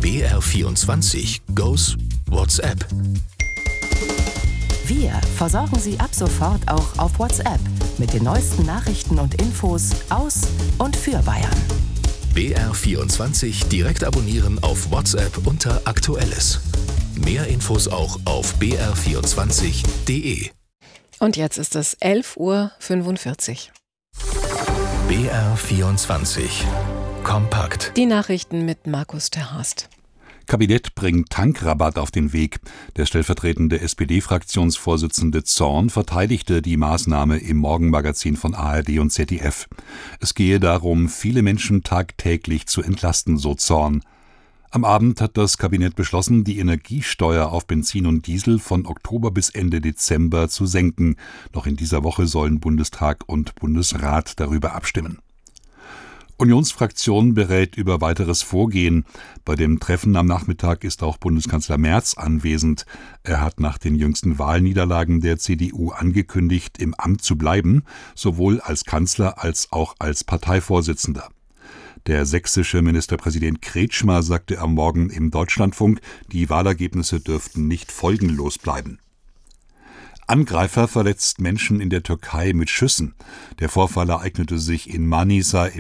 BR24 goes WhatsApp. Wir versorgen Sie ab sofort auch auf WhatsApp mit den neuesten Nachrichten und Infos aus und für Bayern. BR24 direkt abonnieren auf WhatsApp unter Aktuelles. Mehr Infos auch auf br24.de. Und jetzt ist es 11:45 Uhr. BR24 kompakt. Die Nachrichten mit Markus Terhorst. Kabinett bringt Tankrabatt auf den Weg. Der stellvertretende SPD-Fraktionsvorsitzende Zorn verteidigte die Maßnahme im Morgenmagazin von ARD und ZDF. Es gehe darum, viele Menschen tagtäglich zu entlasten, so Zorn. Am Abend hat das Kabinett beschlossen, die Energiesteuer auf Benzin und Diesel von Oktober bis Ende Dezember zu senken. Noch in dieser Woche sollen Bundestag und Bundesrat darüber abstimmen. Unionsfraktion berät über weiteres Vorgehen. Bei dem Treffen am Nachmittag ist auch Bundeskanzler Merz anwesend. Er hat nach den jüngsten Wahlniederlagen der CDU angekündigt, im Amt zu bleiben, sowohl als Kanzler als auch als Parteivorsitzender. Der sächsische Ministerpräsident Kretschmer sagte am Morgen im Deutschlandfunk, die Wahlergebnisse dürften nicht folgenlos bleiben. Angreifer verletzt Menschen in der Türkei mit Schüssen. Der Vorfall ereignete sich in Manisa